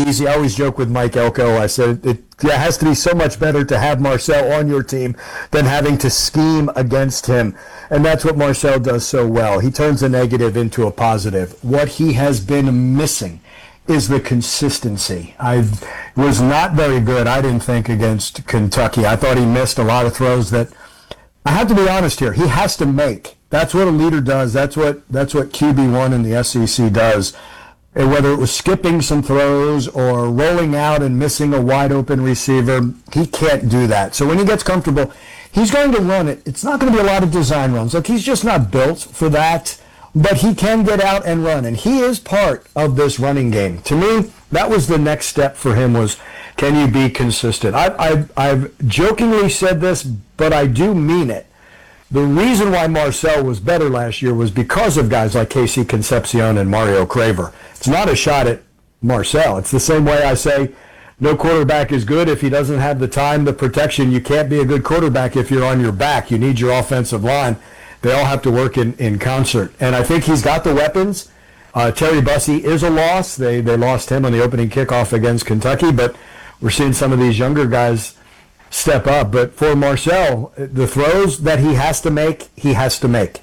easy. I always joke with Mike Elko. I said it has to be so much better to have Marcel on your team than having to scheme against him. And that's what Marcel does so well. He turns a negative into a positive. What he has been missing is the consistency. I was not very good, I didn't think, against Kentucky. I thought he missed a lot of throws that, I have to be honest here, he has to make. That's what a leader does. That's what QB1 in the SEC does. And whether it was skipping some throws or rolling out and missing a wide open receiver, he can't do that. So when he gets comfortable, he's going to run it. It's not going to be a lot of design runs. Look, he's just not built for that. But he can get out and run, and he is part of this running game. To me, that was the next step for him was, can you be consistent? I've jokingly said this, but I do mean it. The reason why Marcel was better last year was because of guys like Casey Concepcion and Mario Craver. It's not a shot at Marcel. It's the same way I say no quarterback is good if he doesn't have the time, the protection. You can't be a good quarterback if you're on your back. You need your offensive line. They all have to work in concert. And I think he's got the weapons. Terry Bussey is a loss. They lost him on the opening kickoff against Kentucky, but we're seeing some of these younger guys step up. But for Marcel, the throws that he has to make, he has to make.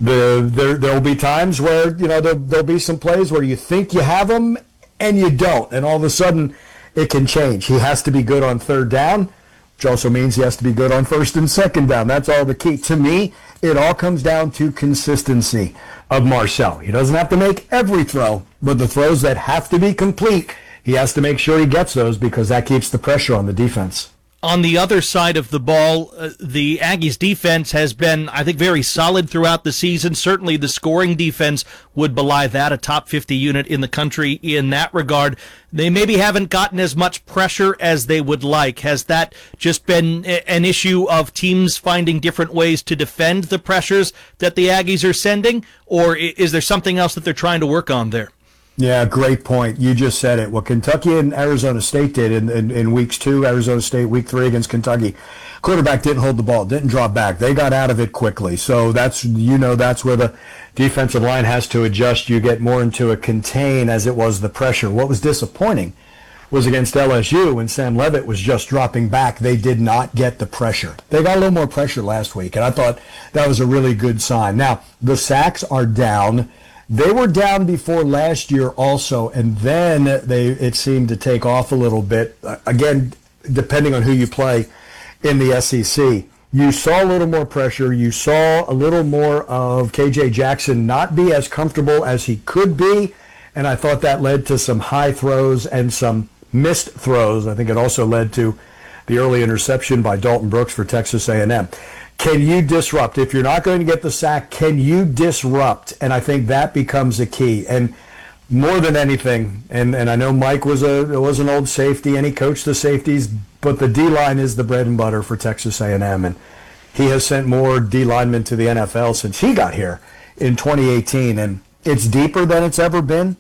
There'll be times where, there'll be some plays where you think you have them and you don't. And all of a sudden, it can change. He has to be good on third down, which also means he has to be good on first and second down. That's all the key. To me, it all comes down to consistency of Marcel. He doesn't have to make every throw, but the throws that have to be complete, he has to make sure he gets those because that keeps the pressure on the defense. On the other side of the ball, the Aggies defense has been, I think, very solid throughout the season. Certainly the scoring defense would belie that, a top 50 unit in the country in that regard. They maybe haven't gotten as much pressure as they would like. Has that just been an issue of teams finding different ways to defend the pressures that the Aggies are sending, or is there something else that they're trying to work on there? Yeah, great point. You just said it. What Kentucky and Arizona State did in weeks 2, Arizona State, week 3 against Kentucky, quarterback didn't hold the ball, didn't drop back. They got out of it quickly. So that's where the defensive line has to adjust. You get more into a contain as it was the pressure. What was disappointing was against LSU when Sam Leavitt was just dropping back. They did not get the pressure. They got a little more pressure last week, and I thought that was a really good sign. Now, the sacks are down. They were down before last year also, and then it seemed to take off a little bit. Again, depending on who you play in the SEC. You saw a little more pressure. You saw a little more of KJ Jackson not be as comfortable as he could be, and I thought that led to some high throws and some missed throws. I think it also led to the early interception by Dalton Brooks for Texas A&M. Can you disrupt? If you're not going to get the sack, can you disrupt? And I think that becomes a key. And more than anything, and I know Mike was an old safety and he coached the safeties, but the D-line is the bread and butter for Texas A&M. And he has sent more D-linemen to the NFL since he got here in 2018. And it's deeper than it's ever been.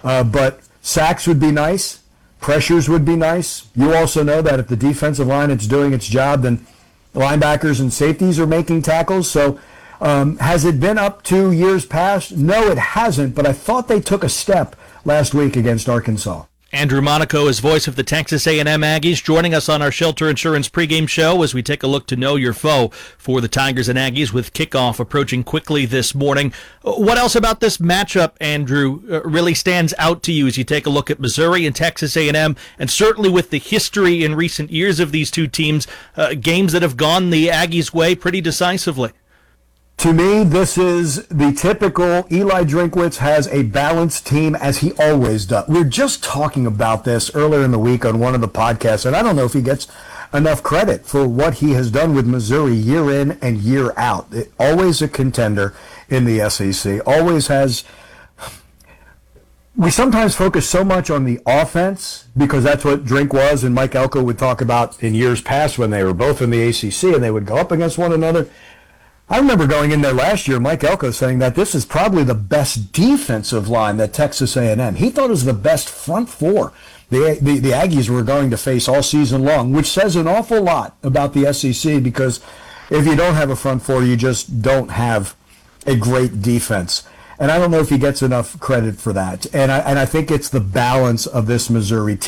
But sacks would be nice. Pressures would be nice. You also know that if the defensive line is doing its job, then linebackers and safeties are making tackles. So has it been up to years past? No, it hasn't, but I thought they took a step last week against Arkansas. Andrew Monaco is voice of the Texas A&M Aggies, joining us on our Shelter Insurance pregame show as we take a look to know your foe for the Tigers and Aggies with kickoff approaching quickly this morning. What else about this matchup, Andrew, really stands out to you as you take a look at Missouri and Texas A&M, and certainly with the history in recent years of these two teams, games that have gone the Aggies' way pretty decisively? To me, this is the typical Eli Drinkwitz has a balanced team as he always does. We were just talking about this earlier in the week on one of the podcasts, and I don't know if he gets enough credit for what he has done with Missouri year in and year out. Always a contender in the SEC, always has. We sometimes focus so much on the offense because that's what Drink was and Mike Elko would talk about in years past when they were both in the ACC and they would go up against one another. I remember going in there last year, Mike Elko saying that this is probably the best defensive line that Texas A&M. He thought it was the best front four the Aggies were going to face all season long, which says an awful lot about the SEC because if you don't have a front four, you just don't have a great defense. And I don't know if he gets enough credit for that. And I think it's the balance of this Missouri team.